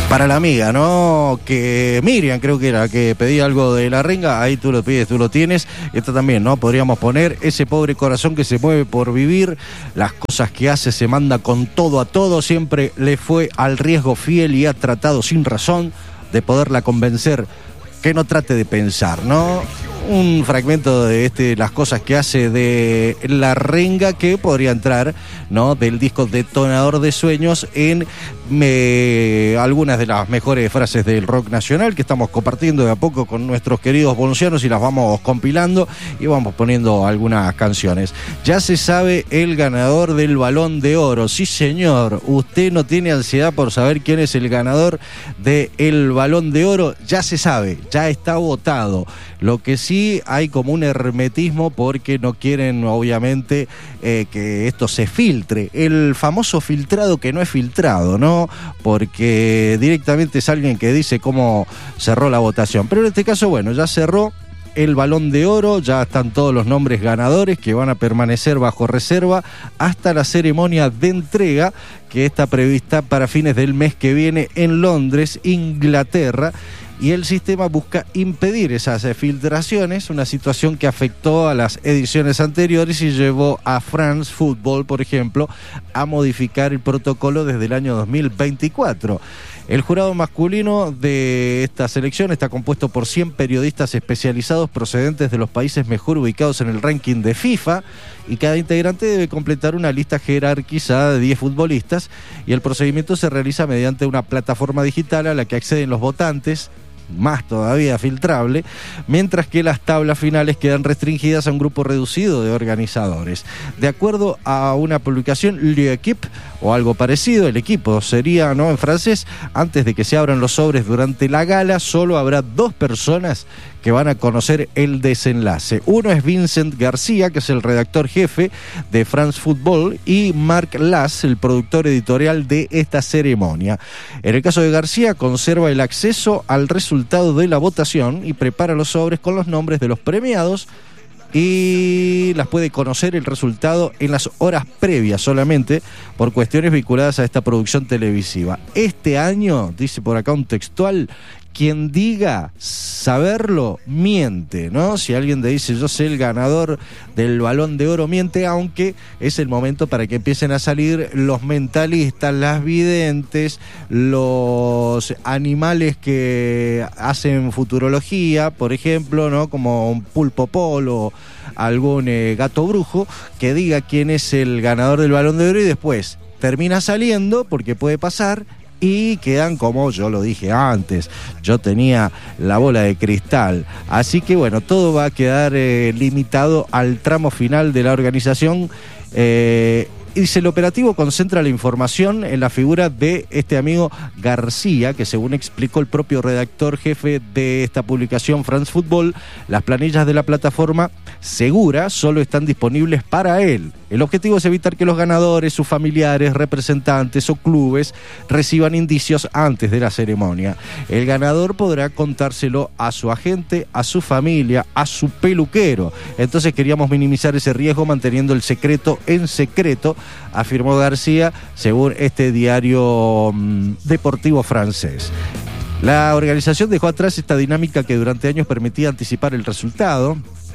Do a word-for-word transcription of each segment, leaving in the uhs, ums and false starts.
Para la amiga, ¿no? Que Miriam creo que era, que pedía algo de la renga, ahí tú lo pides, tú lo tienes. Esta también, ¿no? Podríamos poner ese pobre corazón que se mueve por vivir, las cosas que hace, se manda con todo a todo, siempre le fue al riesgo fiel y ha tratado sin razón de poderla convencer que no trate de pensar, ¿no? Un fragmento de este, las cosas que hace de la renga, que podría entrar, ¿no? Del disco Detonador de Sueños, en me, algunas de las mejores frases del rock nacional que estamos compartiendo de a poco con nuestros queridos bonusianos, y las vamos compilando y vamos poniendo algunas canciones. Ya se sabe el ganador del Balón de Oro. Sí, señor, usted no tiene ansiedad por saber quién es el ganador del Balón de Oro. Ya se sabe, ya está votado. Lo que sí hay como un hermetismo porque no quieren, obviamente, eh, que esto se filtre. El famoso filtrado que no es filtrado, ¿no? Porque directamente es alguien que dice cómo cerró la votación. Pero en este caso, bueno, ya cerró el Balón de Oro, ya están todos los nombres ganadores que van a permanecer bajo reserva hasta la ceremonia de entrega, que está prevista para fines del mes que viene en Londres, Inglaterra. Y el sistema busca impedir esas filtraciones, una situación que afectó a las ediciones anteriores y llevó a France Football, por ejemplo, a modificar el protocolo desde el año dos mil veinticuatro. El jurado masculino de esta selección está compuesto por cien periodistas especializados procedentes de los países mejor ubicados en el ranking de FIFA, y cada integrante debe completar una lista jerarquizada de diez futbolistas, y el procedimiento se realiza mediante una plataforma digital a la que acceden los votantes, más todavía filtrable, mientras que las tablas finales quedan restringidas a un grupo reducido de organizadores. De acuerdo a una publicación, L'Équipe, o algo parecido, el equipo sería, ¿no?, en francés, antes de que se abran los sobres durante la gala, solo habrá dos personas que van a conocer el desenlace. Uno es Vincent García, que es el redactor jefe de France Football, y Marc Lass, el productor editorial de esta ceremonia. En el caso de García, conserva el acceso al resultado de la votación y prepara los sobres con los nombres de los premiados, y las puede conocer el resultado en las horas previas solamente por cuestiones vinculadas a esta producción televisiva. Este año, dice por acá un textual, quien diga saberlo, miente, ¿no? Si alguien te dice yo sé el ganador del Balón de Oro, miente, aunque es el momento para que empiecen a salir los mentalistas, las videntes, los animales que hacen futurología, por ejemplo, ¿no? Como un pulpo polo, algún eh, gato brujo, que diga quién es el ganador del Balón de Oro, y después termina saliendo, porque puede pasar, y quedan como yo lo dije antes, yo tenía la bola de cristal. Así que bueno, todo va a quedar eh, limitado al tramo final de la organización. Eh, Dice, el operativo concentra la información en la figura de este amigo García, que según explicó el propio redactor jefe de esta publicación, France Football, las planillas de la plataforma segura solo están disponibles para él. El objetivo es evitar que los ganadores, sus familiares, representantes o clubes reciban indicios antes de la ceremonia. El ganador podrá contárselo a su agente, a su familia, a su peluquero. Entonces queríamos minimizar ese riesgo manteniendo el secreto en secreto, afirmó García, según este diario mmm, deportivo francés. La organización dejó atrás esta dinámica que durante años permitía anticipar el resultado,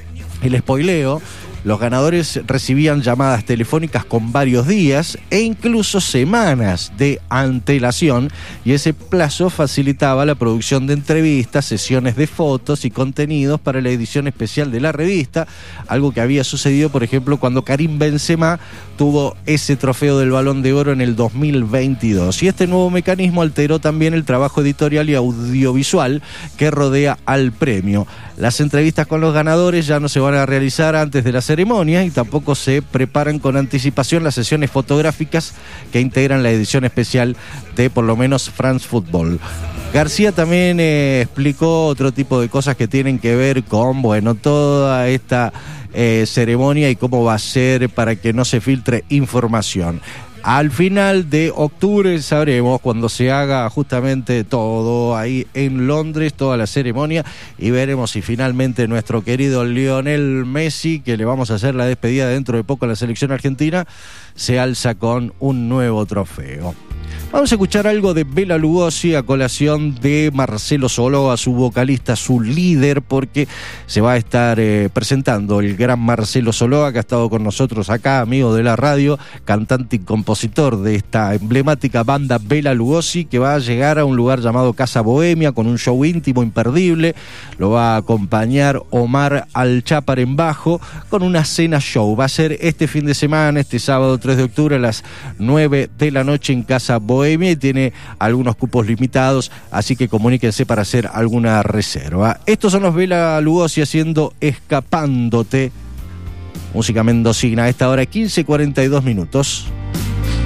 el spoileo. Los ganadores recibían llamadas telefónicas con varios días e incluso semanas de antelación, y ese plazo facilitaba la producción de entrevistas, sesiones de fotos y contenidos para la edición especial de la revista, algo que había sucedido, por ejemplo, cuando Karim Benzema tuvo ese trofeo del Balón de Oro en el dos mil veintidós. Y este nuevo mecanismo alteró también el trabajo editorial y audiovisual que rodea al premio. Las entrevistas con los ganadores ya no se van a realizar antes de la ceremonia, y tampoco se preparan con anticipación las sesiones fotográficas que integran la edición especial de por lo menos France Football. García también eh, explicó otro tipo de cosas que tienen que ver con, bueno, toda esta eh, ceremonia y cómo va a ser para que no se filtre información. Al final de octubre sabremos, cuando se haga justamente todo ahí en Londres, toda la ceremonia, y veremos si finalmente nuestro querido Lionel Messi, que le vamos a hacer la despedida dentro de poco a la selección argentina, se alza con un nuevo trofeo. Vamos a escuchar algo de Bela Lugosi a colación de Marcelo Solá, su vocalista, su líder, porque se va a estar eh, presentando el gran Marcelo Solá, que ha estado con nosotros acá, amigo de la radio, cantante y compositor de esta emblemática banda Bela Lugosi, que va a llegar a un lugar llamado Casa Bohemia con un show íntimo imperdible. Lo va a acompañar Omar Alchapar en bajo con una cena show. Va a ser este fin de semana, este sábado tres de octubre a las nueve de la noche en Casa Bohemia, y tiene algunos cupos limitados, así que comuníquense para hacer alguna reserva. Estos son los Bela Lugosi haciendo Escapándote, música mendocina, a esta hora quince cuarenta y dos minutos.